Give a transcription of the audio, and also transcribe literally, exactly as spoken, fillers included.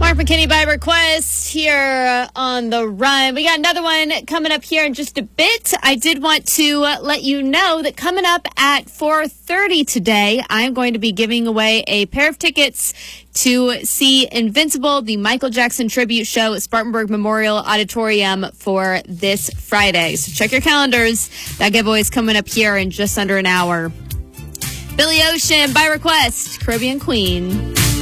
Mark McKinney by request here on The Run. We got another one coming up here in just a bit. I did want to let you know that coming up at four thirty today, I'm going to be giving away a pair of tickets to see Invincible, the Michael Jackson tribute show at Spartanburg Memorial Auditorium for this Friday. So check your calendars. That giveaway is coming up here in just under an hour. Billy Ocean by request, Caribbean Queen.